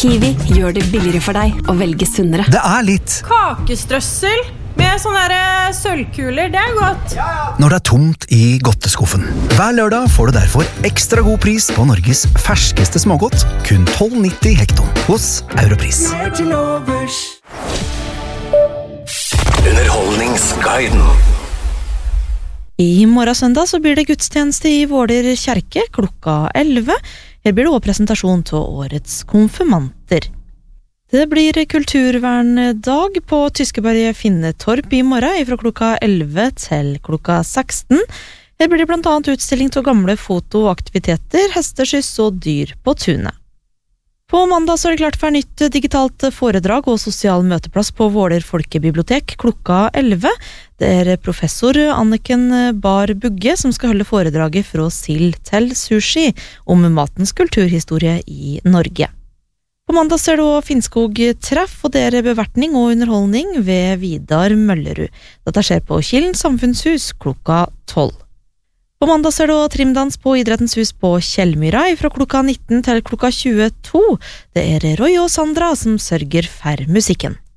Kiwi gjør det billigere for deg å velge sunnere. Det litt kakestrøssel med sånne der sølvkuler, det godt. når det tomt i godteskuffen. Hver lørdag får du derfor ekstra god pris på Norges ferskeste smågodt, kun 12,90 hekton hos Europris. Underholdningsguiden. I morgen søndag så blir det gudstjeneste i Våler kjerke klokka 11. Her blir det også presentasjon til årets konfirmanter. Det blir kulturverndag på Tyskeberget Finnetorp i morgen fra klokka 11 til klokka 16. Her blir det blant annet utstilling til gamle fotoaktiviteter, hesteskyss og dyr på tunet. På mandag så det klart for nytt digitalt foredrag og sosial møteplass på Våler folkebibliotek klokka 11. Det professor Anniken Bar Bugge som skal holde foredraget fra sild til sushi om matens kulturhistorie i Norge. På mandag ser du Finnskog treff, og det bevertning og underholdning ved Vidar Møllerud. Dette skjer på Kilen samfunnshus klokka 12. På mandag ser du trimdans på Idrettens hus på Kjellmyra fra klokka 19 til klokka 22. Det Roy og Sandra som sørger for musikken.